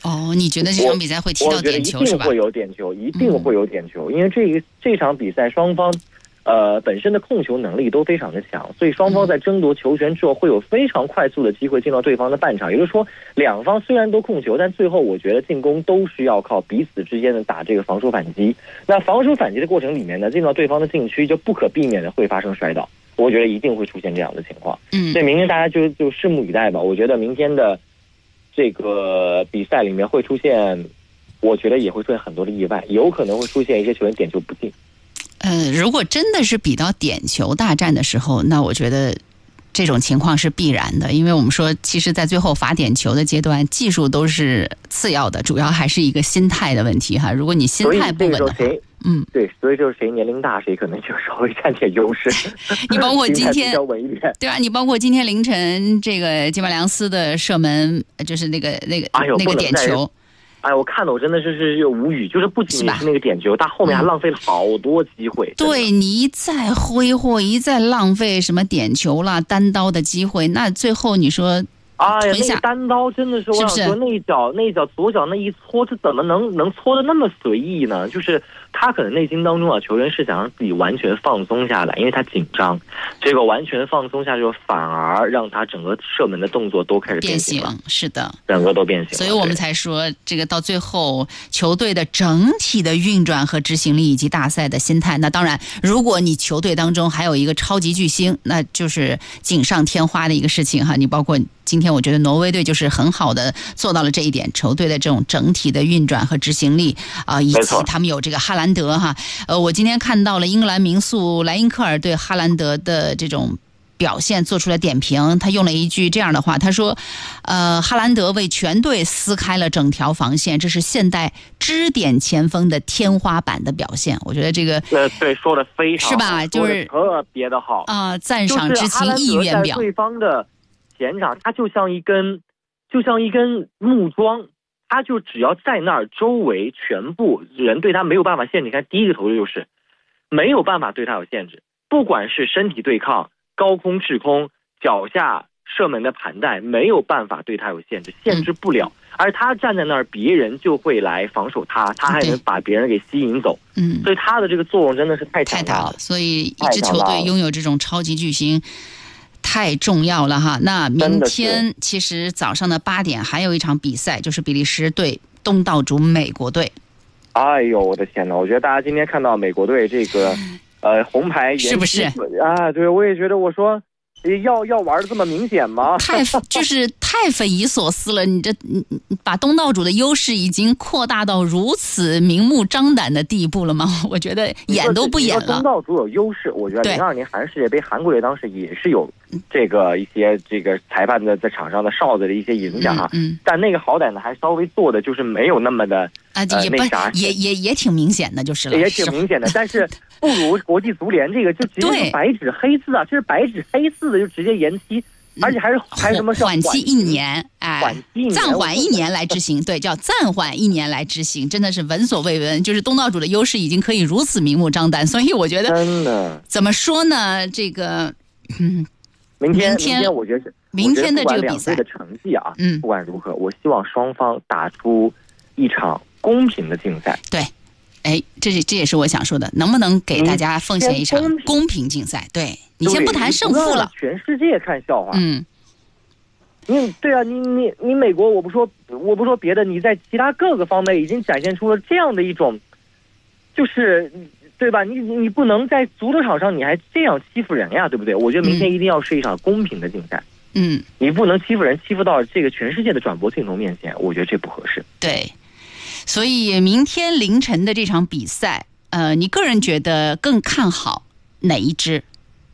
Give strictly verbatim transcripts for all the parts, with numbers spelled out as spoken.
哦，你觉得这场比赛会踢到点球是吧？ 我觉得一定会有点球，一定会有点球，嗯、因为这个这场比赛双方。呃，本身的控球能力都非常的强，所以双方在争夺球权之后会有非常快速的机会进到对方的半场。也就是说，两方虽然都控球，但最后我觉得进攻都是要靠彼此之间的打这个防守反击。那防守反击的过程里面呢，进到对方的禁区就不可避免的会发生摔倒，我觉得一定会出现这样的情况。嗯，所以明天大家就就拭目以待吧。我觉得明天的这个比赛里面会出现，我觉得也会出现很多的意外，有可能会出现一些球员点球不进。 呃，如果真的是比到点球大战的时候，那我觉得这种情况是必然的，因为我们说，其实，在最后罚点球的阶段，技术都是次要的，主要还是一个心态的问题哈。如果你心态不稳的话，嗯， 对，所以就是谁年龄大，谁可能就稍微占点优势。 你包括今天， 对啊，你包括今天凌晨这个基巴良斯的射门，就是那个那个、 哎、 那个点球。 哎，我看的我真的是是无语，就是不仅仅是那个点球，他后面还浪费了好多机会。 嗯、对你一再挥霍，一再浪费什么点球啦、单刀的机会，那最后你说， 哎呀，那个单刀真的是，我想说那一脚那一脚左脚那一搓，这怎么能能搓的那么随意呢？就是他可能内心当中啊，球员是想让自己完全放松下来，因为他紧张，这个完全放松下去，反而让他整个射门的动作都开始变形了。 变形，是的， 整个都变形了。 所以我们才说，这个到最后球队的整体的运转和执行力以及大赛的心态，那当然，如果你球队当中还有一个超级巨星，那就是锦上添花的一个事情哈。你包括今天，我觉得挪威队就是很好的做到了这一点，球队的这种整体的运转和执行力啊、呃，以及他们有这个哈兰德哈。呃，我今天看到了英格兰名宿莱因克尔对哈兰德的这种表现做出了点评，他用了一句这样的话，他说呃，哈兰德为全队撕开了整条防线，这是现代支点前锋的天花板的表现。我觉得这个呃，对，说的非常好， 是吧？就是特别的好啊、呃，赞赏之情意愿表。 对方的前场，他就像一根就像一根木桩，他就只要在那儿，周围全部人对他没有办法限制。你看第一个投入就是没有办法对他有限制，不管是身体对抗、高空制空、脚下射门的盘带，没有办法对他有限制，限制不了。嗯、而他站在那儿，别人就会来防守他，他还能把别人给吸引走。嗯，所以他的这个作用真的是太强大了。 太大了，所以一支球队拥有这种超级巨星太重要了哈。那明天其实早上的八点还有一场比赛，就是比利时对东道主美国队。 哎呦我的天哪！我觉得大家今天看到美国队这个呃红牌是不是啊？对，我也觉得，我说要要玩的这么明显吗？ 太就是太匪夷所思了！你这你把东道主的优势已经扩大到如此明目张胆的地步了吗？我觉得演都不演了。 东道主有优势，我觉得零二年韩世界杯韩国队当时也是有这个一些这个裁判的在场上的哨子的一些影响啊。嗯，嗯但那个好歹呢还稍微做的就是没有那么的啊，也不、呃、也也也挺明显的，就是了， 也挺明显的，但是不如国际足联这个就直接是白纸黑字啊，这是白纸黑字的就直接延期。而且还是还是什么缓期一年，哎， 缓期暂缓一年来执行，对，叫暂缓一年来执行，真的是闻所未闻。就是东道主的优势已经可以如此明目张胆，所以我觉得， 真的怎么说呢？这个，嗯， 明天明天明天我觉得是明天的这个比赛的成绩啊， 嗯， 不管如何，我希望双方打出一场公平的竞赛。 对。哎，这是这也是我想说的，能不能给大家奉献一场公平竞赛？对你先不谈胜负了， 全世界看笑话。 嗯， 你对啊，你你你美国，我不说我不说别的，你在其他各个方面已经展现出了这样的一种，就是对吧？你你不能在足球场上你还这样欺负人呀，对不对？我觉得明天一定要是一场公平的竞赛。 嗯， 你不能欺负人，欺负到这个全世界的转播镜头面前，我觉得这不合适。 对。所以明天凌晨的这场比赛，呃，你个人觉得更看好哪一支？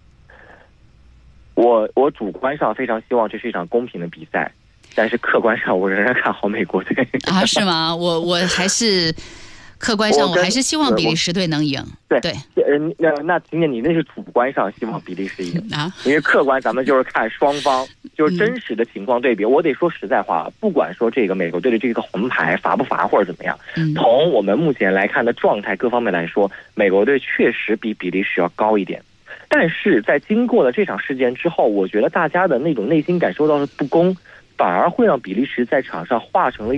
我我主观上非常希望这是一场公平的比赛，但是客观上我仍然看好美国队。 啊，是吗？我我还是客观上我还是希望比利时队能赢。 对对， 呃，那那今天你那是主观上希望比利时赢啊，因为客观咱们就是看双方就是真实的情况对比。嗯、我得说实在话，不管说这个美国队的这个红牌罚不罚或者怎么样，嗯、从我们目前来看的状态各方面来说，美国队确实比比利时要高一点。但是在经过了这场事件之后，我觉得大家的那种内心感受到的不公，反而会让比利时在场上化成了